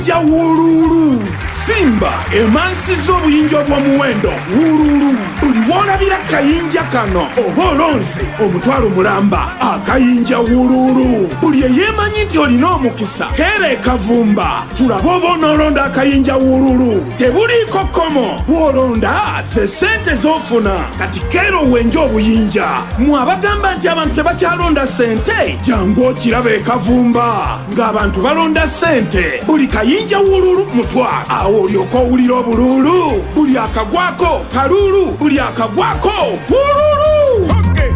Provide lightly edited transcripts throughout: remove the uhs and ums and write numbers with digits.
ya wululu Simba emansiza obuyinja obw'omuwendo wululu buli w'olabira kayinja kano oba olonze omutwalo mulamba akayinja wululu buli eyeemanyi nti olina omukisa keera ekavumba tulabe oba onoolonda akayinja wululu tebuliiko kkomo bw'olonda ze sente z'ofuna kati keera owenje obuyinja mwabagamba nti abantu tebakyalonda sente jangu okiraba ekavumba ng'abantu balonda sente buli kayinja wululu mutwa awo olyoka owulira obululu buli akagwako kalulu buli akagwako wululu.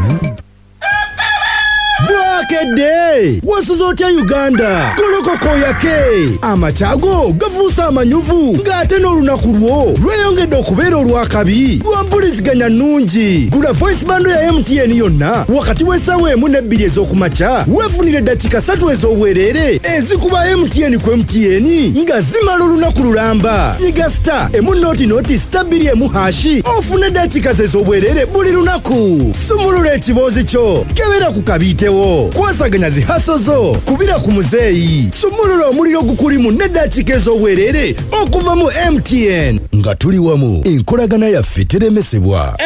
Bwakedde wasuza otya Uganda kolokoko yake amachago gavuusa amanyuvu ng'ate n'olunaku lwo lweyongedde okubeera olwakabi lwampuliziganya nnungi. Gula voice bando ya MTN yonna wakati w'essaawa emu n'ebbiri ez'okumakya weefunire eddakiika 3 ez'obwereere ezikuba MTN ku MTN nga zimala olunaku lulamba. Nyiga star emu noti star 2 hashi ofune eddakiika ez'obwereere buli lunaku. Sumulula ekiboozi kyo kebera ku kabitewo kwasaganya zihaso zo kubira ku muzeeyi. Sumulula omuliro gukulimu n'eddakiika ez'obwereere okuva mu MTN nga tuli wamu enkolagana yaffe teremesebwa.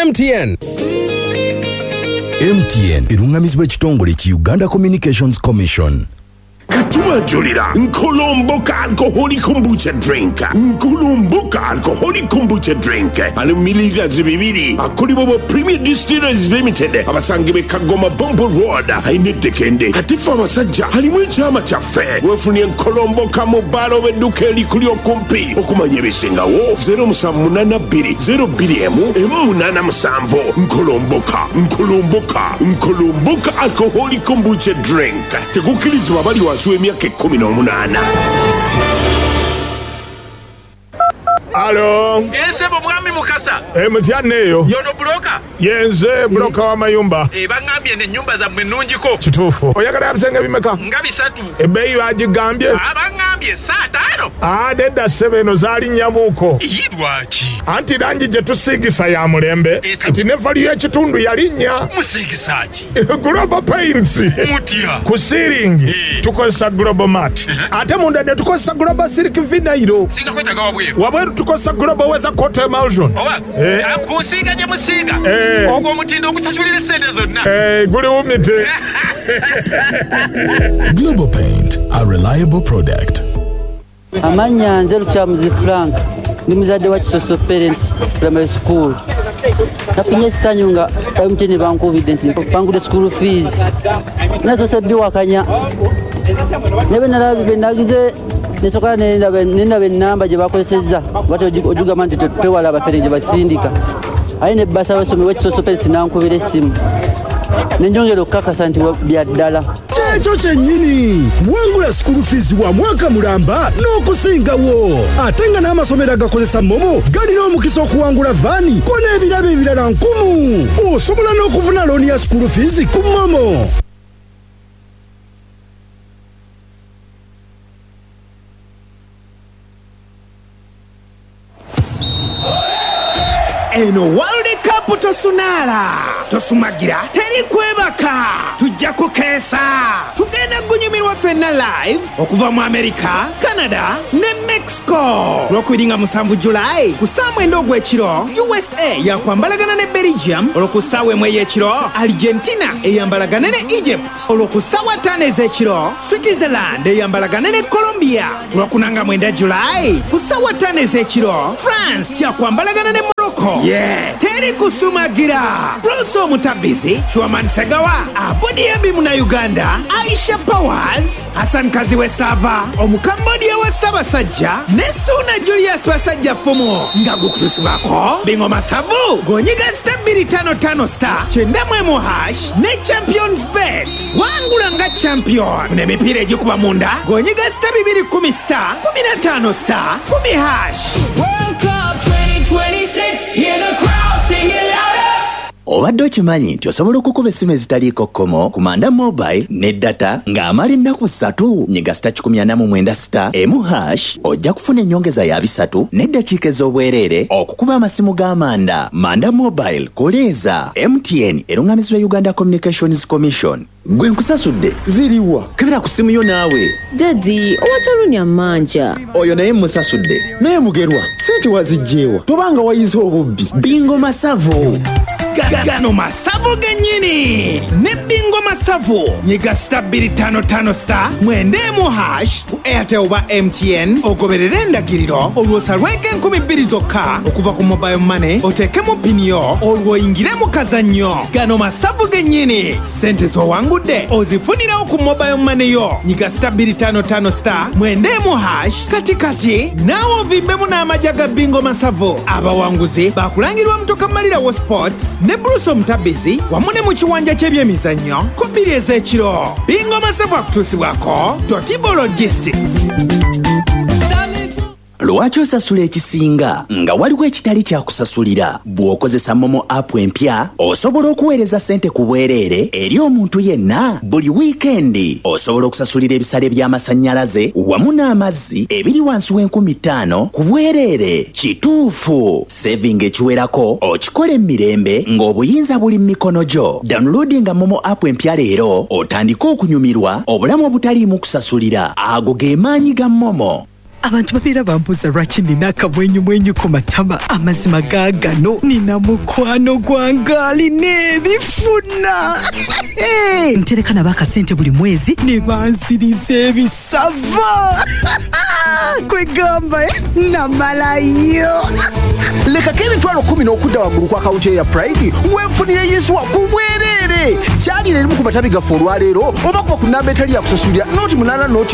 MTN erungamizibwa ekitongole ki Uganda Communications Commission. Katuwajulira Nkolomboka alcoholic kombucha drink. Nkolomboka alcoholic kombucha drink alumiliga zibibiri akolibobo Premier Distillers Limited abasangibe Kagoma Bombo Road ainedekende atifa masajja halimu ekyama kyaffe wefunie Nkolomboka mu balo bedduka erikuli okumpi okumanya ebisingawo 078202M887 Nkolomboka alcoholic kombucha drink tekukirizibwa bali wansi w'emyaka 18. Alo. Ensebo mwami Mukasa. Mutyaneyo. Yono broka. Yenze broka wa mayumba. Bangambye ne nyumba za mwenungiko. Kituufu. Oyagala yabisenge bimeka? Nga 3. Ebbeeyi bagigambye? Bangambye 5. Nedda 7 zaali nyamuuko. Yidwaki. Anti langi gye tusiigisa ya mulembe. Nti ne vali y'ekitundu yalinnya. Musiigisaki. Global Paints. Mutya. Ku ceiling tukozesa Global Mat. Ate munda ne tukozesa Global Silk Vinyl. Singa kwetaga wabweru. Wabweru tukozesa Global Weather Coat Emulsion. Owa. Kusiiga gye musiiga. Ogwo omutindo okusasulira sente zonna. Guli wumite. Global Paint, a reliable product. Amanya nze Lukyamuzi Frank ndi muzadde wa Kisoso Parents Primary School. Nafunye essanyu nga MTN bankubidde nti bangudde school fees. Nazo sebbiwakanya. Nebe nalabibe nagize nesoka nenda ennamba gye bakozesezza bati ojugamba nti tewala abafere gye basindika. Ayi ne basa basomi wa Kisoso Parents nankubira essimu. Nenjongera okukakasa nti bya ddala. Ekyo kyennyini wangula school fees wa mwaka mulamba n'okusingawo ate nga n'amasomero agakozesa momo galina omukisa okuwangula vaani ko n'ebirabo ebirala 1000. Osobola n'okufuna looni ya school fees ku momo. Eno World Cup tosunala tosumagira teri kwebaka tujja kukeesa tugenda gunyumirwa ffenna live okuva mu America, Canada ne Mexico lw'okwiringa 7 July ku ssaawa 9 ogw'ekiro USA yakwambalagana ne Belgium olwo ssaawa 1 ey'ekiro Argentina eyambalagana ne Egypt olwo ssaawa 5 ez'ekiro Switzerland eyambalagana ne Colombia lw'okunanga 9 July ku ssaawa 5 ez'ekiro France yakwambalagana ne Morocco. Teri kusumagira Proso Mutabizi Chwaman Segawa Abodi Ebimu na Uganda Aisha Powers Hassan Kaziwe Sava Omukambodia wa Sabasajja Nesuna Julius Wasajja Fumo Ngagu kutusubako Bingo Masavu Gonyiga star 255 star Chendamwemo hash Ne Champions Bet Wangula nga champion Ne mipire jikuba munda Gonyiga star 210 star 15 star 10 hash World Cup 2026, hear the crowd sing it louder. obadde okimanyi nti osobola okukuba essimu ezitaliiko kkomo ku Manda Mobile ne data ng'amala ennaku 3 nyiga *189#, ojja kufuna ennyongeza ya 3 n'eddakiika ez'obwereere okukuba amasimu g'amanda. Manda Mobile koleeza MTN eruŋŋamizibwa Uganda Communications Commission. Gwe nkusasudde ziriwa kebera ku simu yo naawe. Daddy, owasalunya manja. Oyo naye musasudde. naye mugerwa sente wazijjeewa tobanga wayize obubbi. Bingo Masavu. Gano masavu gennyini ne bingo masavu nyiga *255*mwendemu# ku Airtel oba MTN ogoberere endagiriro olw'osalweko 2000 zokka okuva ku mobile money oteekemu pini yo olw'oyingire mu kazannyo. Gano masavu gennyini sente z'owangudde ozifunirawo ku mobile money yo nyiga *255*mwendemu# katikati naawe ovimbemu n'amajja ga bingo masavu. Abawanguzi bakulangirwa Mutoka Malirawo Sports ne Bruce Mutabizi wamu ne mu kiwanja ky'ebyemizannyo ku 2 ez'ekiro. Bingo Masavu akutuusibwako Totibo Logistics. Lwaki osasula ekisinga nga waliwo ekitali kyakusasulira? Bw'okozesa Momo app empya osobola okuweereza ssente ku bwereere eri omuntu yenna buli wiikendi. Osobola okusasulira ebisale by'amasannyalaze wamu n'amazzi ebiri wansi w'50,000 ku bwereere. Kituufu, saving ekiwerako okikola emirembe ng'obuyinza buli mu mikono gyo. Downloadinga Momo app empya leero otandike okunyumirwa obulamu obutaliimu kusasulira. Ago ge maanyi ga Momo. Abantu babeera bambuuza lwaki nina akamwenyumwenyu ku matama. Amazima gaagano nina mukwano gwange alina ebifuna. Ntereka nabo akasente buli mwezi ne bansiriza ebisava. Kwegamba namalayo. Lekako emitwalo 10 n'okudda waggulu ku akawunti ya Pride weefunire Yesuwa ku bwereere. Kyalira erimu ku matabi gaffe olwaleero oba kuba ku nnamba etali yakusasulira noti 8 noti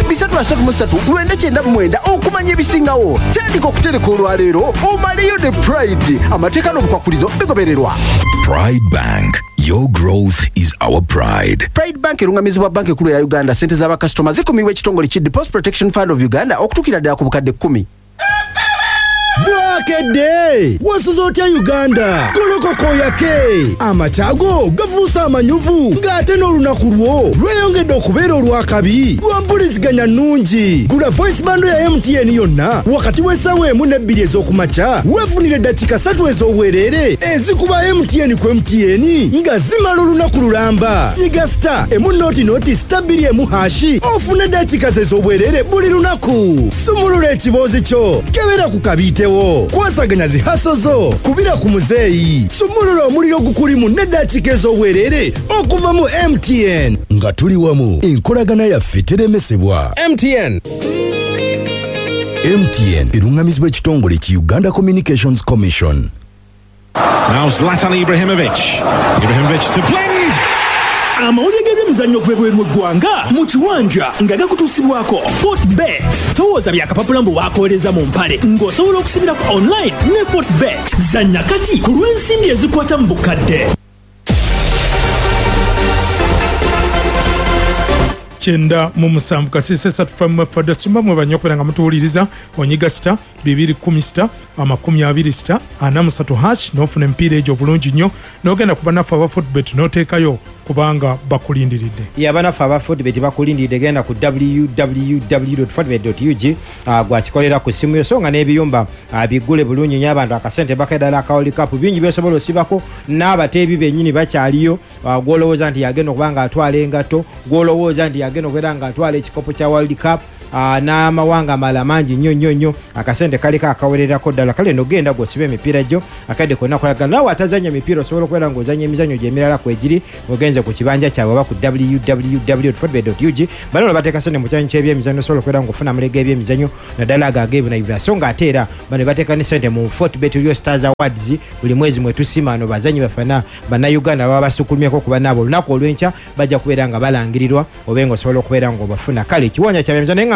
339 okumanya ebisingawo. Tandika okutereka olwaleero omaleyo ne Pride. Amateeka n'obukwakulizo bigobererwa. Pride Bank. Your growth is our pride. Pride Bank erungamizibwa banka ekkulu ya Uganda. Sente z'abakasitoma zikumibwa ekitongole ki Deposit Protection Fund of Uganda okutuukira ddala ku bukadde 10. Bwakedde wasuza otya Uganda kolokoko yake amacyago gafuusa amanyuvu ng'ate n'olunaku lwo lweyongedde okubeera olwakabi lwampuliziganya nnungi. Gula voice bando ya MTN yonna wakati w'essaawa 1 ne 2 ez'okumakya weefunire eddakiika 3 ez'obwereere ezikuba MTN ku MTN nga zimala olunaku lulamba. Nyiga *2 ofune eddakiika ez'obwereere buli lunaku. Sumulula ekiboozi kyo kebera ku kabiitewo. Kwasaganya zihaso zo kubira ku muzeeyi. Sumulula omuliro gukulimu n'eddakiika ez'obwereere okuva mu MTN. Nga tuli wamu enkolagana yaffe teremesebwa. MTN erungamizibwa ekitongole ki Uganda Communications Commission. Now Zlatan Ibrahimovic to blend. Amawulire g'ebyemizannyo okuva ebweru w'eggwanga mu kiwanja nga gakutuusibwako Fortbet. Towooza byakapapula mbu waakolereza mu mpale ng'osobola okusibira ku online ne Fortbet. Zannya kati ku lw'ensimbi ezikwata mu bukadde. Chenda mu musanvu kasise satufamwe fada simba mwe banyokera nga mutuuliriza onyiga sita 210 20 anamusatu # n'ofuna empiira egyo bulungi nnyo n'ogenda kuba naffe aba Fortbet n'oteekayo kubanga bakulindiridde. Abanafu aba Fortbet bakulindiridde, genda ku www.fortbet.ug gwakikolera ku simu yo so nga n'ebiyumba bigule bulungi nnyo. Abantu akasente bakedala akawoli kapu bingi byosobola osibako n'abateebi bennyini bakyaliyo. Gwolowooza nti yagenda okubanga atwala engato, gwolowooza nti yagenda okubeera nga atwala ekikopo kya World Cup n'amawanga amala mangi nnyo akasente kaliko akawererako ddala. Kale no genda gwosiba emipiira gyo akadde konna kwagala. Nawe atazanya mipiira osobola okubeera ng'ozanya emizannyo gyemirala kwegiri ogenze ku kibanja kyabwe oba ku www.fortbet.ug. bano bateeka sente mu kyanyi ky'ebyemizannyo osobola okubeera ng'ofuna amalege ebyemizannyo naddala agageebunayibula so ng'ate era bano bateeka ne sente mu Fortbet Real Stars Awards buli mwezi mwe tusima ano bazanyi bafana bannayuganda baba basukulumyeko okuba naabo olunaku olw'enkya bajja kubeera nga balangirirwa obenga osobola okubeera ng'obafuna. Kale ekiwanja kyabemizannyo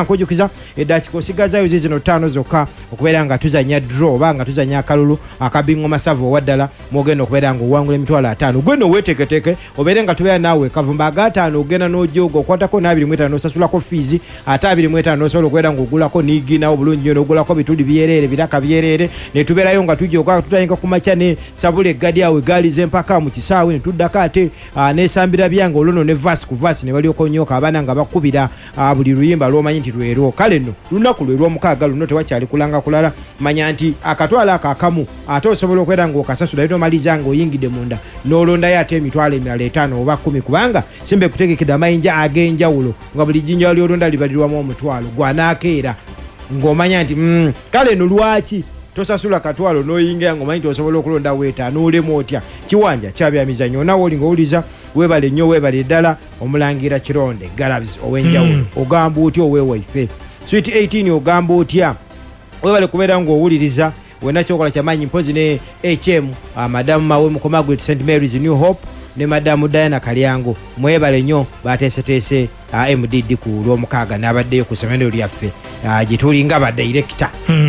nkujukiza eddakiika osigazayo zizino 5 zokka okubeera nga tuzanya draw oba nga tuzanya akalulu akabingoma savu owaddala mwogenda okubeera nga owangula emitwalo 5 gweno weeteeketeeke obeere nga tubeera naawe kavumba aga5 ogenda n'ojoga okwatako n'25 nosasulako fees ate 25 nosobola okubeera nga ogulako niiginawo bulungi nnyo n'ogulako bituli byereere biraka byereere ne tubeerayo nga tujoga tutandika ku makya ne sabula eggadi awe gaaliza empaka mu kisaawe ne tuddako ate n'esambira byange oluno ne vaasi ku vaasi ne balyoka onnyoka abaana nga bakubira buli luyimba lw'omanyi nti lwero kale nno lunaku lwe lw'omukaaga luno tewakyali kulanga kulala manya nti akatwala ako akamu ate osobola okubeera nga okasasula ate omaliza nga oyingidde munda n'olondayo ate emitwalo emirala 5 oba 10 kubanga simba ekutegekedde amayinja ag'enjawulo nga buli jjinja lyolonda libalirwamu omutwalo gwanaakeera ng'omanya nti kale nno lwaki tosasula katwalo n'oyingira ng'omanyi nti osobola okulonda weeta n'olemu otya kiwanja kyabyamizannyo onawo oli ng'owuliza weebale nnyo weebale ddala omulangira kironde galabs ow'enjawulo ogamba otya oweewaife swit 18 ogamba otya weebale kubeera ng'owuliriza wena kyokola kyamaanyi mpozi ne hm madamu mawe mukomagret st marys new hope ne madamu Diana Kalyango mwebale nnyo bateeseteese MDD ku lw'omukaaga n'abaddeyo ku semero lyaffe gye tulinga badirekita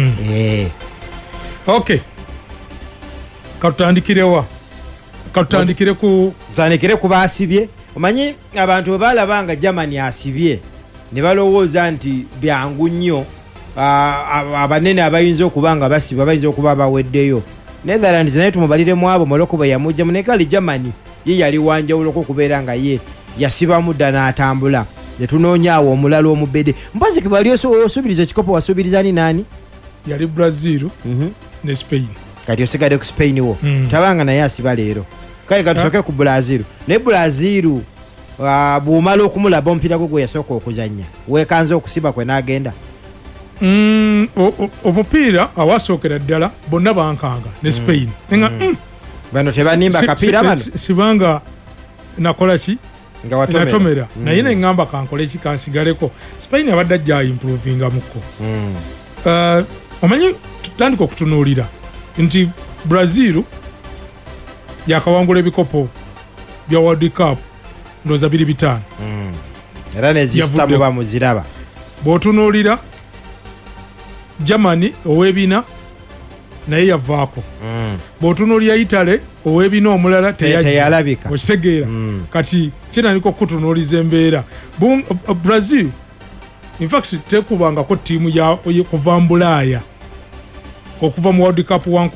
okay katutandikire ku baasibye omanyi abantu bwe balaba nga Germany asibye ne balowooza nti byangu nnyo abanene abayinza okuba nga basiba bayinza okuba baweddeyo Netherlands naye tumubaliremu abo Morocco bwe yamujjamu ne kali Germany ye yali wanjawuloko okubeera nga ye yasibamu dda n'atambula ne tunoonyaawo omulala omubede mpazi kibali osubiriza ekikopo wasubiriza ni nani yali Brazil ne Spain kati osigadde ku Spain wo tabanga naye asiba leero kale katusoke ku Brazil ne Brazil bw'omala okumulaba omupiira gwe yasooka okuzannya weekanze okusiba kwe n'agenda omupiira awasookera ddala bonna bankanga ne Spain nga bano tebanimba kapiira bano sibanga nakola ki natomera naye neŋŋamba kankole ki kansigaleko Spain abadde ajja improvinga mukko omanyi tutandika okutunuulira nti Brazil yakawangula ebikopo bya World Cup ndooza 25 era nezisitamu bamuziraba bw'otunuulira Germany ow'ebina naye yavaako bw'otunuulira Italy ow'ebina omulala teyalabika okitegeera kati kinandika okutunuuliza embeera Brazil in fact tekubangako ttiimu kuva mu Bulaaya okuva mu World Cup wa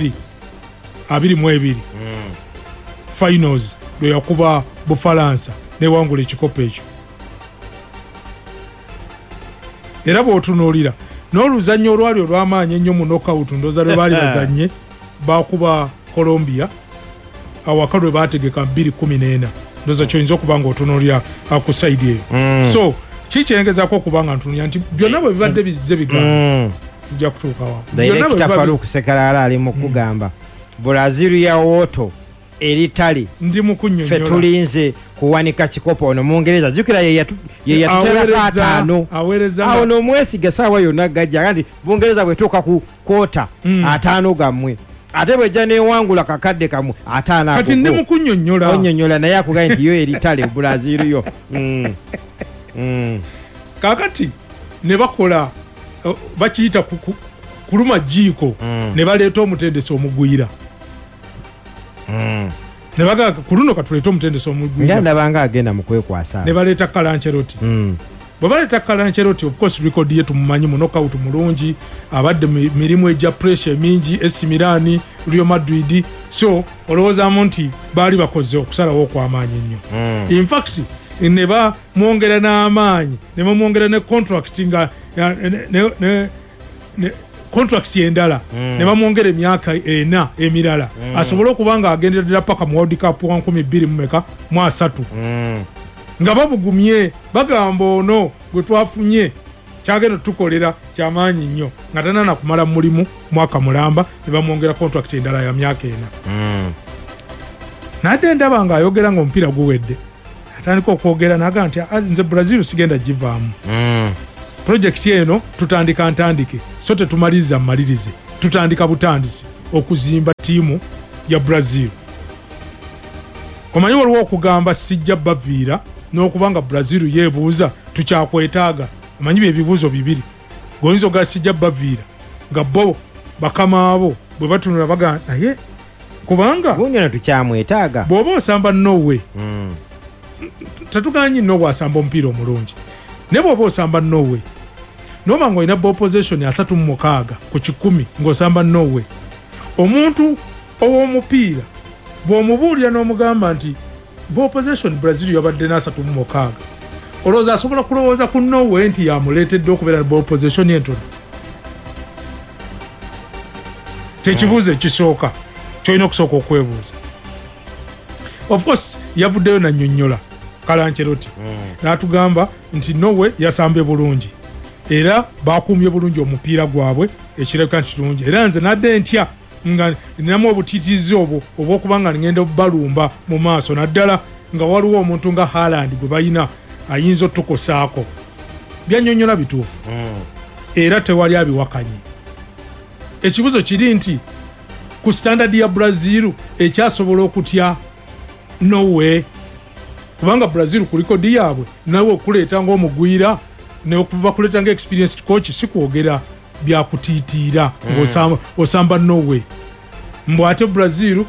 2022 finals lwe yakuba Bufalansa newangula ekikopo ekyo era bw'otunuulira n'oluzannyo olwali olw'amaanyi ennyo mu knockout ndooza lwe baali bazannye bakuba Colombia awaka lwe baategeka 2-14 ndooza kyoyinza okuba nga otunuulira ku saidi eyo so kikyengezaako okuba nga ntunuulira nti byonna bwe bibadde bizze bigamba tujja kutuukawo Director Farouk Sekalala ali mu kugamba Brazil ya woto eritali ndi mukunyonyola fe tulinze kuwanika kikopo ono Mungereza jukira ye yatutera atano awo no mwesiga sawa yonna gajja kandi Bungereza bwetuuka ku kwota atano gamwe ate bwejja newangula kakadde kamwe ataana kati ndi mukunyonyola naye akugaye nti yo eritali Brazil yo kakati ne bakola bakiyita kuluma jiiko ne baleeta omutendesi omugwira ne baga kuluno katuleta omutendesi omugwira ndabanga agenda mu kwekwasa ne baleeta Kalancheroti bwe baleeta Kalancheroti of course record ye tumumanyi mu knockout mulungi abadde mirimu ejja pressure mingi AC Milan Real Madrid so olowoozaamu nti baali bakoze okusalawo okw'amaanyi ennyo in fact ne bamwongera n'amaanyi ne bamwongera ne contract nga contract endala ne bamwongera emyaka 4 emirala asobole okuba nga agenderera paka mu World Cup wa 2023 nga babugumye bagamba ono gwe twafunye kyagenda tukolera kyamaanyi nnyo nga tanana kumala mulimu mwaka mulamba ne bamwongera contract endala ya myaka 4 nadde ndaba nga ayogera nga omupiira guwedde atandika okwogera naga nti nze Brazil sigenda givaamu project eno tutandika ntandike so tetumaliriza mmalirize tutandika butandisi okuzimba tiimu ya Brazil omanyi waliwo okugamba sijja baviira n'okubanga Brazil yeebuuza tukyakwetaaga omanyi ebibuuzo bibiri goyinza ogasijja baviira nga bo bakama abo bwe batunula baga naye kubanga gunyona tukyamwetaaga bw'oba osamba Norway tetuganyi Norway asamba omupiira omulungi naye bw'oba osamba Norway noba ng'olina ball possession 36 ku 100 ng'osamba Norway omuntu ow'omupiira bw'omubuulira n'omugamba nti ball possession Brazil yabadde na 36 olowooza asobola kulowooza ku Norway nti yamuleetedde okubeera ball possession entono tekibuuzo ekisooka kyolina okusooka okwebuuza of course yavuddeyo nannyonnyola Kalancheroti n'atugamba nti Norway yasambye bulungi era bakuumye bulungi omupiira gwabwe ekirabika nti kirungi era nze nadde ntya nga ninamu obutiitiizi obwo obw'okubanga ngenda balumba mu maaso naddala nga waliwo omuntu nga Haaland gwe balina ayinza otukosaako byannyonnyola bituufu era tewali abiwakanye ekibuzo kiri nti ku standard ya Brazil ekyasobola okutya Norway kubanga Brazil ku likodi yaabwe nawe okuleeta ng'omugwira nebakuleeta nga experienced coach sikwogera byakutiitiira osamba Norway mbw ate Brazil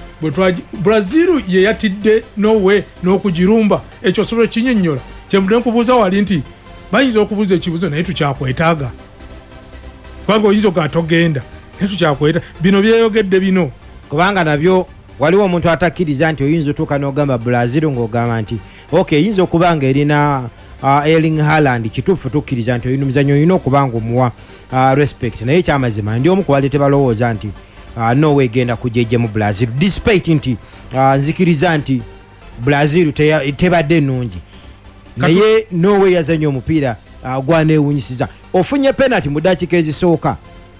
Brazil ye yatidde Norway n'okugirumba ekyo osobola kinnyonnyola kyemudde nkubuuza wali nti bayinza okubuuza ekibuzo naye tukyakwetaaga kubanga oyinza ogatogenda naye tukyakweta bino byeyogedde bino kubanga nabyo waliwo omuntu atakkiriza nti oyinza otuuka n'ogamba Brazil ng'ogamba nti okay yinza okubanga erina Erling Haaland kituufu tukkiriza nti oyina omuzannyo olina okubanga omuwa respect naye ekyamazima ndi omu ku bali tebalowooza nti Norway egenda kujejje mu Brazil despite nti nzikiriza nti Brazil tebadde ennungi naye Norway yazannye omupiira gwaneewunyisiza ofunye penalty mu ddakiika ezisooka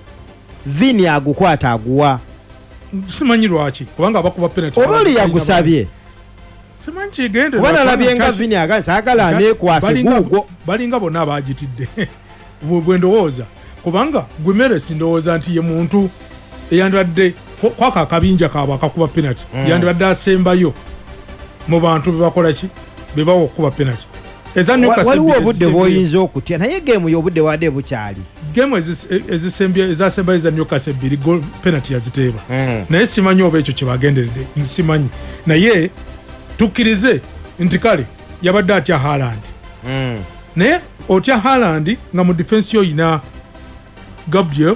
Vini agukwata aguwa simanyi lwaki kubanga abakuba penalty oba oli yagusabye simanyi kigende kuba nalabye nga Vini agasaagala aneekwase guugwo balinga bonna abagitidde bwe ndowooza kubanga Guimeres ndowooza nti ye muntu eyandibadde kwaka akabinja kaabwe akakuba penalty yandibadde asembayo mu bantu bebakola ki bebawa okukuba penalty waliwo obudde bw'oyinza okutya naye geemu y'obudde wadde bukyali geemu ezasembayo eza Newcastle 2 penalty yaziteeba naye simanyi oba ekyo kyebagenderedde simanyi naye tukkirize nti kale yabadde atya Haaland naye otya Haaland nga mu defense yo oyina Gabriel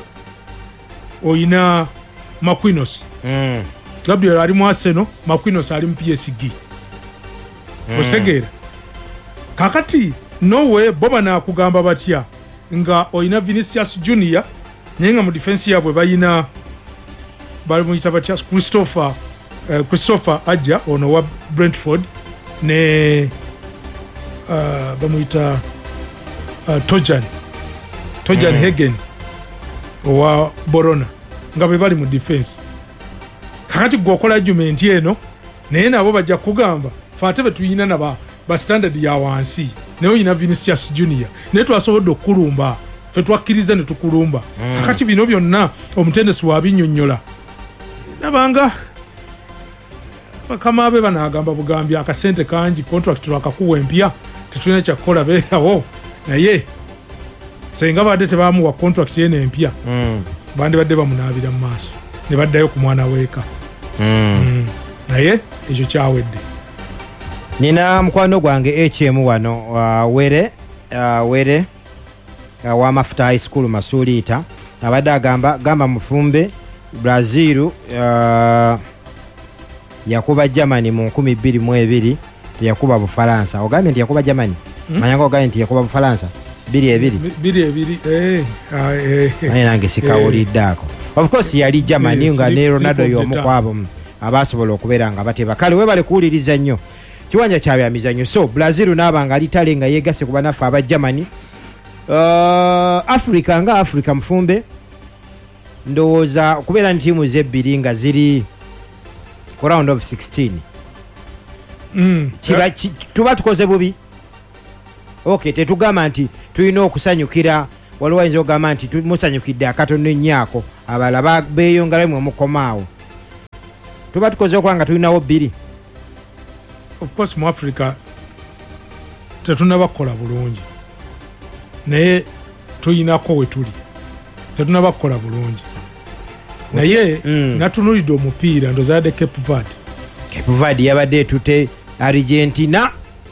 oyina Marquinhos Gabriel ali mu Arsenal Marquinhos ali mu PSG okitegeera kakati Norway boba nakugamba batya nga oyina Vinicius Junior naye nga mu defense yabwe bayina bali muyita batya Christopher Aja ono wa Brentford ne bamuyita Tojan Hagen owa Borona nga be bali mu defense kakati gwokola argument eno naye nabo bajja kugamba fatebe tuyina na ba standard ya wansi naye oyina Vinicius Junior naye twasobodde okukulumba tetwakkiriza ne tukulumba kakati bino byonna omutendesi wabinnyonnyola nabanga bakama abe banagamba bugambya akasente kangi contract lwakakuwa empya tetulina kyakukola beerawo naye senga badde tebamuwa contract yene empya bandi badde bamunaabira mu maaso ne baddayo ku mwana weeka naye ekyo kyawedde nina mukwano gwange HM wano were wa Mafuta High School Masuliita abadde agamba mufumbe Brazil yakuba Germany mu 2022 yakuba Bufaransa ogambye nti yakuba Germany manyanga ogambye nti yakuba Bufaransa 2-2 nange sikawuliddaako of course yali Germany nga ne Ronaldo y'omu kwabo abasobola okubeera nga bateba kale webale kuwuliriza nnyo kiwanja kya mizannyo so Brazil n'abanga alitale nga yeegase kuba naffe aba Germany Africa nga Africa mufumbe ndowooza okubeera ni tiimu zebbiri nga ziri ku round of 16 tuba tukoze bubi okay tetugamba nti tulina okusanyukira waliwo ayinza okugamba nti musanyukidde akatono ennyaako abalala beeyongeramu omukomaawo tuba tukoze okuba nga tulinawo bbiri of course mu Africa tetunabakola bulungi naye tuyinako we tuli tetunaba kukola bulungi naye natunulidde omupiira ndozadde Cape Verde yabadde etute Argentina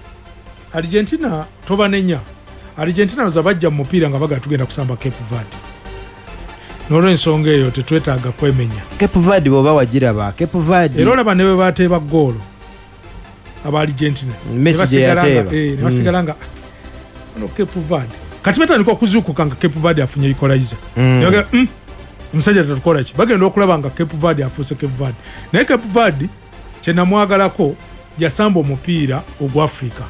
tobanenya Argentina noza bajja mu mupiira nga baga tugenda kusamba Cape Verde n'olw'ensonga eyo tetwetaaga kwemenya Cape Verde bw'oba wagiraba Cape Verde era olaba ne bwe baateeba ggoolo aba Argentina Messi gye yateeba ne basigala nga no Cape Verde kati batandika okuzuukuka nga Cape Verde afunye equalizer omusajja tatukola ki bagenda okulaba nga Cape Verde afuuse Cape Verde naye Cape Verde kye namwagalako yasamba omupiira ogwa Africa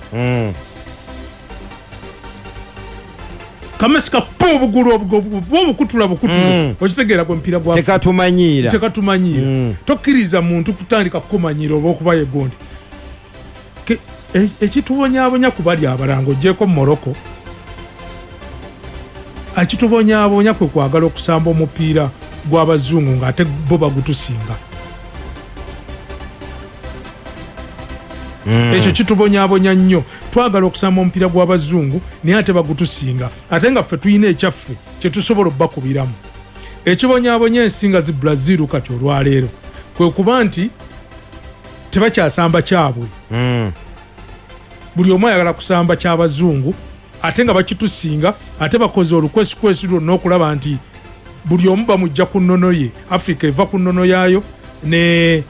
kamesika po obugulu obukutula okitegeera gwe mupiira gwa tekatumanyiira tokkiriza muntu kutandika kukumanyiira oba okuba yegondi ekitubonyaabonya ku bali abalango ogyeko mu Morocco ekitubonyaabonya kwe kwagala okusamba omupiira gw'abazungu ng'ate bo bagutusinga ekyo kitubonyaabonya nnyo twagala okusamba omupiira gw'abazungu naye ate bagutusinga ate nga ffe tulina ekyaffe kye tusobola obbakubiramu ekibonyaabonya ensinga zi Brazil kati olwaleero kwe kuba nti tebakyasamba kyabwe buli omu ayagala kusamba ky'abazungu ate nga bakitusinga ate bakoze olukwesikwesi lwonna okulaba nti buli omu bamujja ku nnono ye Africa eva ku nnono yaayo ne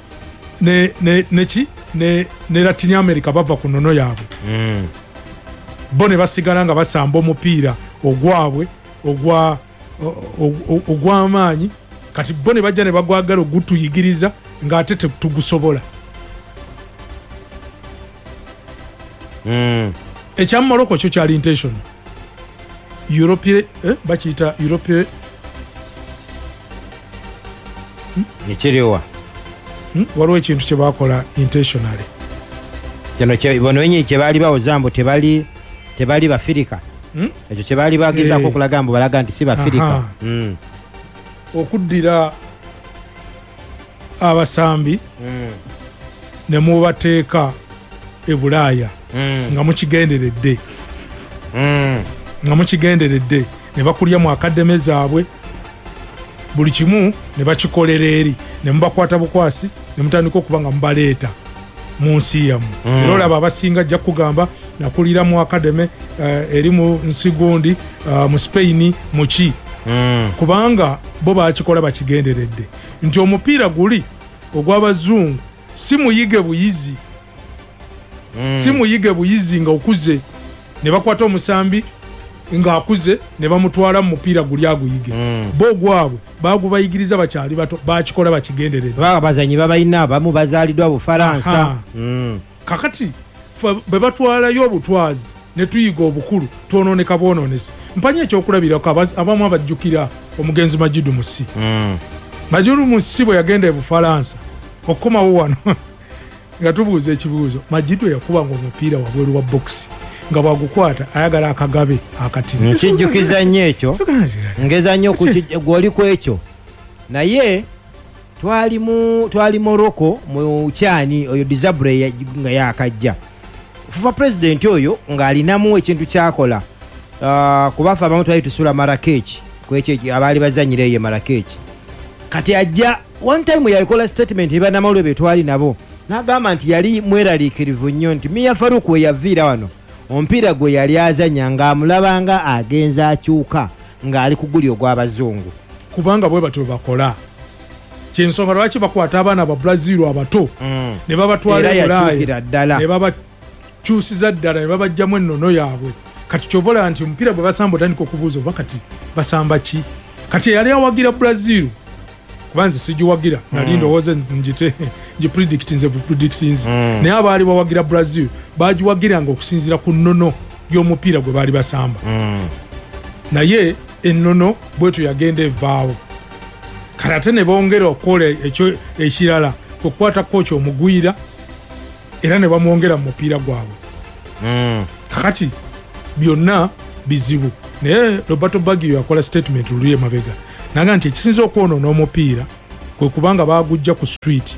Latin America bava ku nnono yaabwe bo ne basigala nga basamba omupiira ogwabwe ogw'amaanyi kati bo ne bajja ne bagwagala ogutuyigiriza ng'ate tetugusobola ekya Morocco kyo kyali intention Europe bakiyita Europe ekiriwa waliwo ekintu kye bakola intentionally bono wenye kye baali bawoza mbu tebali Bafirika ekyo kye baali bagezaako okulaga mbu balaga nti si Bafirika okuddira abasambi ne mubateeka e Bulaaya nga mukigenderedde ne bakulya mu akademe zaabwe buli kimu ne bakikolera eri ne mubakwata bukwasi ne mutandika okuba nga mubaleeta mu nsi yammwe era olaba abasinga ajja kugamba nakulira mu akademe eri mu nsi gundi mu Spain muki kubanga bo bakikola bakigenderedde nti omupiira guli ogw'abazungu si muyige buyizi nga okuze ne bakwata omusambi ng'akuze ne bamutwala mu mupiira guli aguyige bo gwabwe bagubayigiriza bakyali bato bakikola bakigenderedde abazanyi babalina abamu bazaaliddwa Bufalansa kakati bwe batwalayo obutwazi ne tuyiga obukulu twonooneka bwonoonesi mpanya ekyokulabirako abamu abajjukira omugenzi Majidu Musi Majidu Musi bwe yagenda e Bufalansa okukomawo wano nga tubuuza ekibuuzo Majidu yakubanga omupiira wabweru wa box nga bwagukwata ayagala akagabe akatini nkijjukiza nnyo ekyo ngeza nnyo gwoli ku ekyo naye twali Morocco mu kyani oyo Disabre nga yakajja fufa president oyo ng'alinamu ekintu kyakola kubafa abamu twali tusula Marrakech kwekyo abaali bazanyira eyo Marrakech kati ajja one time yakola statement banamawulire be twali nabo n'agamba nti yali mweraliikirivu nnyo nti Mia Farouk we yaviira wano omupiira gwe yali azanya ng'amulabanga agenza akyuka ng'ali ku guli ogw'abazungu kubanga bwe batyo bakola kyensonga lwaki bakwata abaana ba Brazil abato ne babatwala ddala ne babakyusiza ddala ne babajjamu ennono yaabwe kati kyovola nti omupiira bwe basamba otandika okubuuza oba kati basamba ki kati yali awagira Brazil kubanze sigiwagira nali ndowooza predictions naye abaali bawagira Brazil bagiwagiranga okusinziira ku nnono y'omupiira gwe baali basamba naye ennono bwetyo yagenda evaawo kati ate ne bongera okukola ekyo ekirala kukwata kocha omugwira era ne bamwongera mu mupiira gwabwe kakati byonna bizibu naye Roberto Baggio yakola statement luliye mabega naga nti ekisinza okwonoona omupiira kwe kubanga bagujja ku street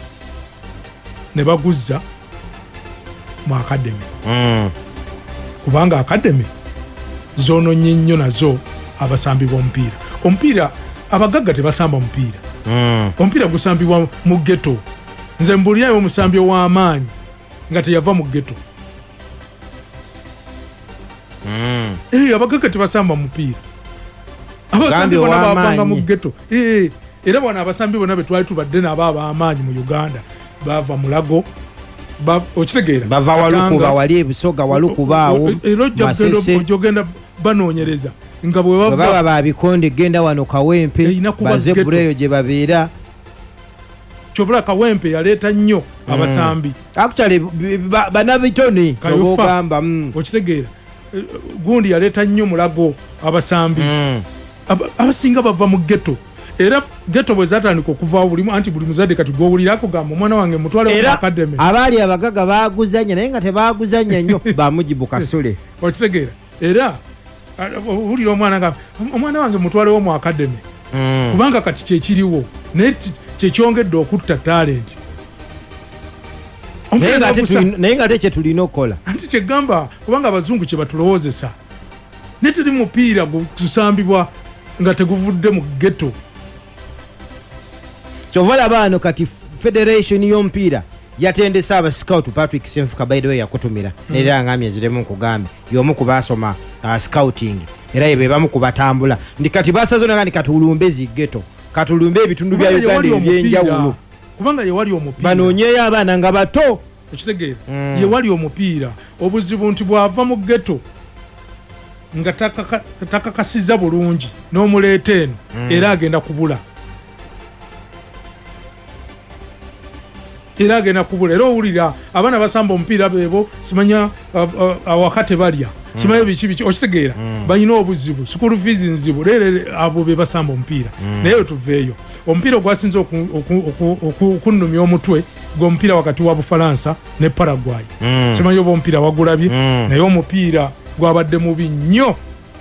ne baguzza mu academy kubanga academy zoononye nnyo nazo abasambi b'omupiira. Omupiira abagagga tebasamba mupiira. Omupiira gusambibwa mu ghetto. Nze mbulirayo omusambi ow'amaanyi nga teyava mu ghetto. Abagagga tebasamba mupiira. Abasambi bonna bavanga mu ghetto. Era bwana abasambi bonna be twali tubadde nabo ab'amaanyi mu Uganda bava Mulago. Okitegeera bava Walukuba wali ebusoga Walukubaawo Masese ojogenda banoonyereza nga bwe baba babikonde genda wano Kawempe baze buleyo gye babeera. Kyovula Kawempe yaleeta nnyo abasambi actually banabitone tobogamba okitegeera gundi yaleeta nnyo Mulago abasambi abasinga bava mu ghetto. Era ghetto bwe zatandika okuvaawo buli muzadde kati gw'owulirako gamba omwana wange mutwale mu academy. Abaali abagaga baaguzanya naye nga tebaaguzanya nnyo bamujibu Kasule. Okitegeera era owulira omwana wange mutwalewo mu academy kubanga kati kyekiriwo naye kyekyongedde okutta talent. Naye nga te kye tulina okukola anti kyegamba kubanga abazungu kye batulowoozesa ne teri mupiira gusambibwa nga teguvudde mu ghetto. Kyovala bano kati Federation y'omupiira yatendesa aba scout Patrick Senfuka by the way yakutumira era ngamye eziremu kugambe yomu kubasoma scouting era yebe bamu kubatambula ndi kati basazona ngani katulumbe ziggeto katulumbe ebitundu bya Uganda ebyenjawulo kubanga ye wali omupiira banonyeyo abaana nga bato okitegeera ye wali omupiira obuzibu nti bwava mu ghetto nga takakasiza bulungi n'omuleeta eno era agenda kubula. Era owulira abaana basamba omupiira beebo simanya awakate balya simanya biki okitegeera balina obuzibu school fees nzibu leero abo be basamba omupiira naye tuveeyo. Omupiira ogwasinze okunnumya omutwe gw'omupiira wakati wa Bufalansa ne Paraguay simanya oba omupiira wagulabye naye omupiira gwabadde mubi nnyo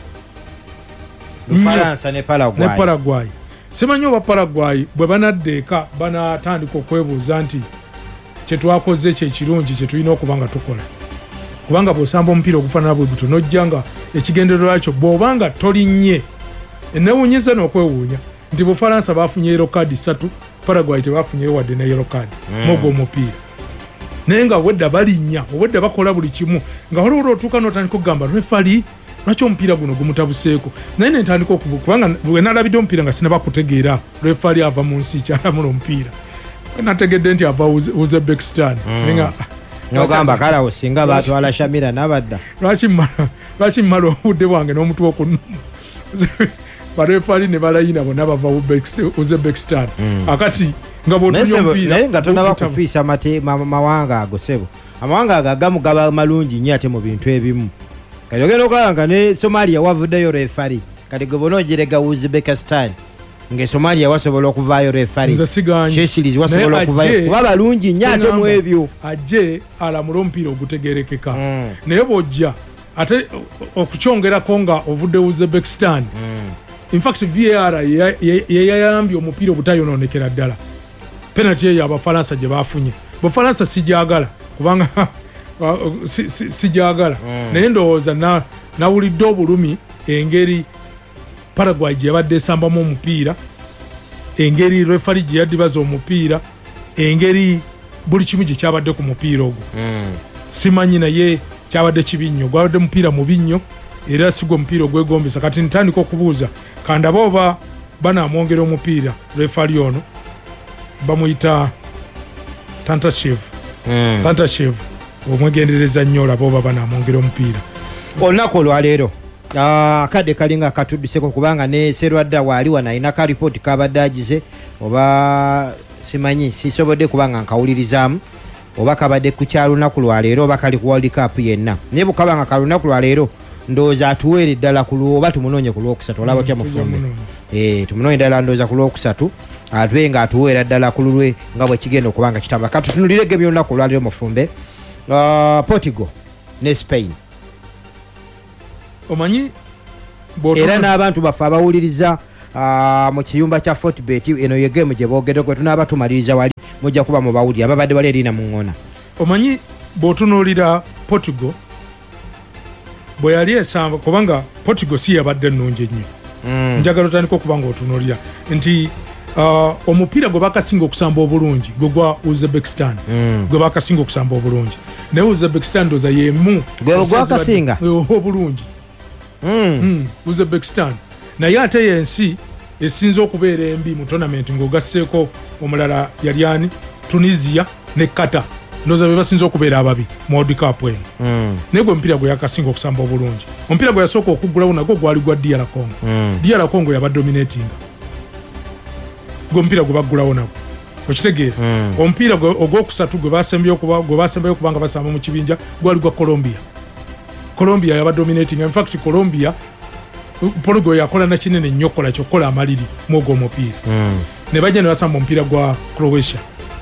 Bufalansa ne Paraguay. Simanya oba Paraguay bwe banaddeeka banatandika okwebuuza nti kyetwakoze kyekirungi kyetulina okuba nga tukola kubanga bw'osamba omupiira ogufaanana bwe gutyo n'ojja nga ekigendero lwakyo bw'obanga tolinnye ennewuunyiza n'okwewuunya nti Bufalansa baafunye yellow card 3 Paraguay tebaafunyeyo wadde ne yellow card mogwo omupiira naye nga wedda balinnya obwedda bakola buli kimu nga waliwo olwotuuka n'otandika okugamba refali lwaki omupiira guno gumutabuseeko naye nentandika kubanga bwe nalabidde omupiira nga sinaba kutegeera refali ava mu nsi kyalamula omupiira nategedde nti ava Uzbekistan nogamba kalawo singa batwala Shamira nabadda lwaki mmala obudde bwange n'omutwe okunuma barefali ne balayina bonna bava Uzbekistan akati nga bwotunya omupiira naye nga tonaba kufiisa mawanga ago sebo amawanga ago agamu gaba malungi nnyo ate mu bintu ebimu kati ogenda okulaba nga ne Somalia wavuddeyo refali kati gwe bona ogerega Uzbekistan nge Somalia wasobola okuvaayo refali Seychelles wasobola okuvaayo kuba balungi nnyo ate mu ebyo ajje alamula omupiira ogutegerekeka naye bw'ojja ate okukyongerako nga ovudde Uzbekistan in fact VAR yayambye omupiira obutayonoonekera ddala penalty eyo Abafalansa gye baafunye Bufalansa sigyagala kubanga sigyagala naye ndowooza nawulidde obulumi engeri Paraguay gye yabadde esambamu omupiira engeri refari gye yaddibaza omupiira engeri buli kimu gye kyabadde ku mupiira ogwo simanyi naye kyabadde kibi nnyo gwabadde mupiira mubi nnyo era si gwe mupiira ogwegombesa kati ntandika okubuuza kandaba oba banamwongera omupiira refari ono bamuyita Tantashev omwegendereza nnyo olaba oba banamwongera omupiira olunaku olwaleero akadde kalinga katudduseko kubanga ne Serwadda waali wana alina ka ripooti kabadde agize oba simanyi sisobodde kubanga nkawulirizaamu oba kabadde ku kyalunaku lwaleero oba kali ku World Cup yenna naye bukabanga kalunaku lwaleero ndowooza atuweere ddala oba tumunoonye ku lwokusatu olaba otya mufumbe tumunoonye ddala ndowooza ku lwokusatu ate nga atuweera ddala ku lulwe nga bwe kigenda okubanga kitambula katutunulirege byolunaku olwaleero mufumbe Portugal ne Spain omanyi era n'abantu baffe abawuliriza mu kiyumba kya Fortbet eno ye game gye boogedde kwe tunaaba tumaliriza wali mujja kuba mu bawulira ababadde wali erina mu ŋŋona omanyi bw'otunuulira Portugal bwe yali esamba kubanga Portugal si yabadde nnungi nnyo. Njagala otandika okuba ng'otunuulira nti omupiira gwe bakasinga okusamba obulungi gwe gwa Uzbekistan gwe bakasinga okusamba obulungi naye Uzbekistan ndoza yemu gwe gwakasinga obulungi Uzbekistan naye ate yensi esinze okubeera embi mu tournament ng'ogasseeko omulala yali ani Tunisia ne Qatar ndoza be basinze okubeera ababi mu World Cup eno naye gwe omupiira gwe yakasinga okusamba obulungi omupiira gwe yasooka okuggulawo nagwo gwali gwa DR Congo DR Congo yabadominatinga gwe omupiira gwe baggulawo nagwo okitegeera omupiira ogwokusatu gwe basembayo kubanga basamba mu kibinja gwali gwa Colombia yabadominatinga in fact Colombia Portugal yakola na kinene nnyo kola kyokkola amaliri mwogwo omupiira ne bajja ne basamba omupiira gwa Croatia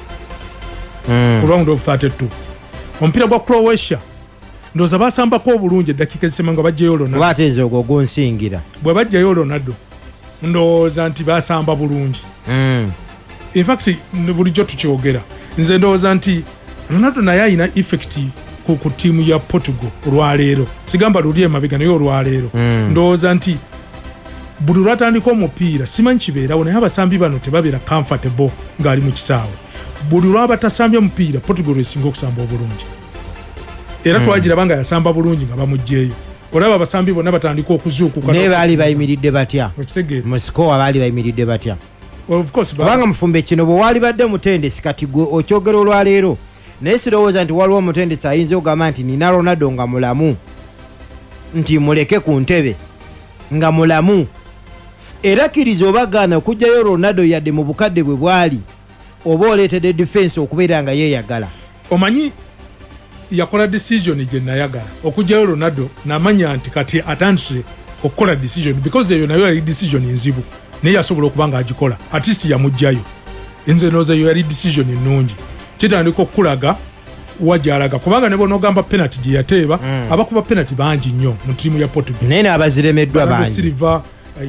ku round of 32 omupiira gwa Croatia ndoza basambako obulungi eddakiika ezisema nga bajjayo Ronaldo lwateeza ogwo gonsingira bwe bajjayo Ronaldo ndowooza nti basamba bulungi in fact bulijjo tukyogera nze ndowooza nti Ronaldo naye alina effect ku tiimu ya Portugal olwaleero sigamba luli emabega naye olwaleero ndowooza nti buli lwatandika omupiira simanyi kibeerawo naye abasambi bano tebabeera comfortable ng'ali mu kisaawe buli lwaba tasambye omupiira Portugal esinga okusamba obulungi era twagiraba nga yasamba bulungi nga bamuggyeeyo olaba abasambi bonna batandika okuzuukuka naye baali bayimiridde batya mu sikowa baali bayimiridde batya kubanga mufumbe kino bwe waali badde mutendesi kati gwe okyogera olwaleero naye sirowooza nti waliwo omutendesi ayinza okugamba nti nina Ronaldo nga mulamu nti muleke ku ntebe nga mulamu era kkiriza obagaana okugjayo Ronaldo yadde mu bukadde bwe bwali oba oleetedde defense okubeera nga yeeyagala omanyi yakola decision gye nayagala okugjayo Ronaldo namanya nti kati atandise okukola decision because eyo nayo yali decision nzibu naye yasobola okuba nga agikola at least yamugjayo nze nooza yo yali decision nnungi kitandika okulaga wajalaga kubanga ne bonogamba penalty gye yateeba abakuba penalty bangi nnyo mu tiimu ya Portugal naye n'abaziremeddwa bangi Silva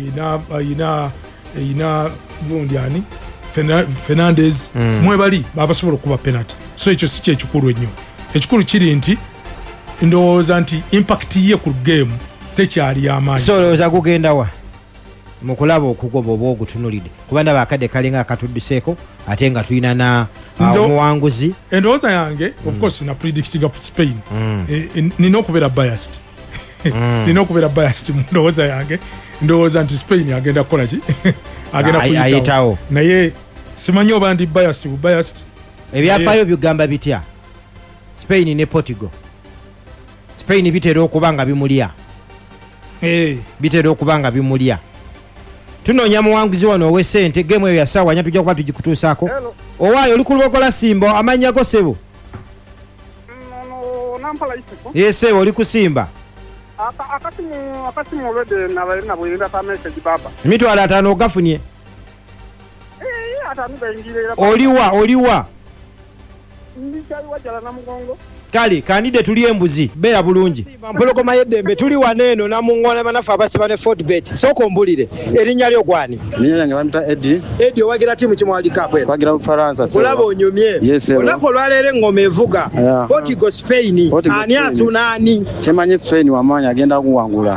ayina gundi ani Fernandez mwebali babasobola okuba penalty so ekyo si kyekikulu ennyo ekikulu kiri nti ndowooza nti impact ye ku game tekyali y'amaanyi so olowooza kugenda wa mu kulaba okugoba oba ogutunulidde kuba ndaba akadde kalinga akatudduseeko ate nga tulina na omuwanguzi endowooza yange of course na predictinga Spain nina okubeera biased nina okubeera biased mu ndowooza yange ndowooza nti Spain agenda kukola ki agenda kuyitawo naye simanyi oba ndi biased ebyafaayo bigamba bitya Spain ne Portugal Spain bitera okuba nga bimulya bitera okuba nga bimulya tunoonya muwanguzi wano ow'essente gemu eyo yasaawanya tujja kuba tugikutuusaako owaayo oli ku lubogola Simba amannya go sebo sebo oli ku Simba emitwalo 5 ogafunye oliwa kale kanide tuli embuzi beera bulungi mpologoma yeddembe tuli waneeno namungona banafu abasiba ne Fortbet soko mbulire erinnya lyo gwani ninyange bamita Eddie owagira timu ki mu World Cup wagira mu Faransa kulaba onyumye olako lwaleero engoma evuga Portugal Spain ani asuna ani kyemanyi Spain wamanya agenda kuwangula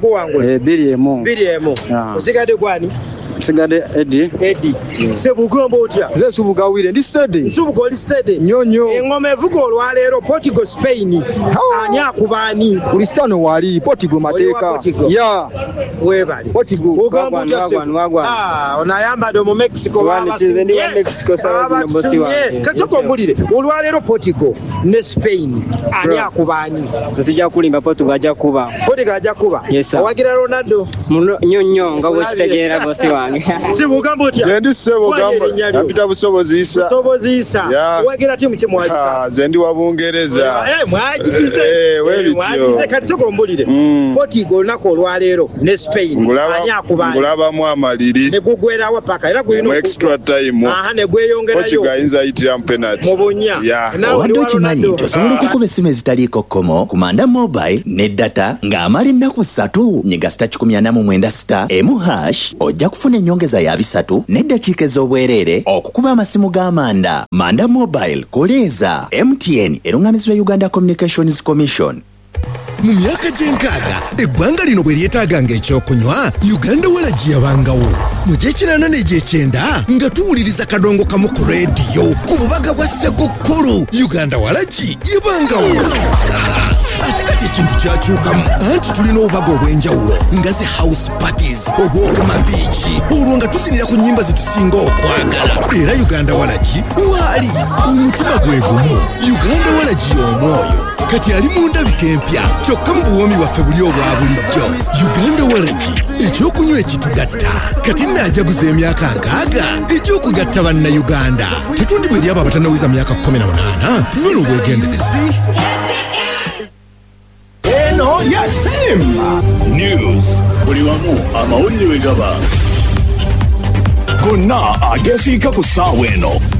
2-1 osigadde gwani Sigade Eddie sebugomba otya ze subugawire ndi steady subuga oli steady nyonyo engoma evuga olwaleero Portugal Spain ani akubani Cristiano wali Portugal mateeka ya webali Portugal ugomba otya onayambadde mu Mexico katikombulire olwaleero Portugal ne Spain ani akubani sijja kulimba Portugal ajja kuba owagira Ronaldo nyonyo nga bwekitegeera bosi wange sibugamba otya ndi sebo gamba napita busobozisa owagira timu ki mwaji ze ndi wa Bungereza mwajize kati sokombulire Portugal nako olwaleero ne Spain ani akubani ngulabamu amaliri ne gugwerawo paka era guyino extra time ne gweyongerayo Portugal inza ayitira penalty mubunya obadde okimanyi nti osobola okukuba essimu ezitaliiko kkomo ku Manda Mobile ne data ng'amala ennaku 3 nyiga *140*1# ojja kufuna ennyongeza ya 3 n'eddakiika ez'obwereere okukuba amasimu g'Amanda. Manda Mobile koleeza MTN eruŋŋamizibwa Uganda Communications Commission. mu myaka gy'enkaaga eggwanga lino bwe lyetaaganga ekyokunywa uganda walagi yabangawo mu gy'ekinaana n'egy'ekyenda nga tuwuliriza kadongo kamu ku leediyo ku bubaga bwa ssekokkulu uganda walagi yabangawo ate kati ekintu kyakyukamu anti tulina obubaga obw'enjawulo nga zi house parties obw'okuma biiki olwo nga tuzinira ku nnyimba zetusinga okwagala era uganda walagi waali omutima gwe gumu uganda walagi y'omwoyo kati ali mu ndabika empya kyokka mu buwoomi bwaffe buli obwa bulijjo uganda walagi ekyokunywa ekitugatta kati naajaguza emyaka 6 ekyokugatta bannayuganda tetundibwa eri abo abatannawiza myaka 18 nyono obwegendereza eno yasimba news buli wamu amawulire we gaba gonna agesiika ku ssaawa eno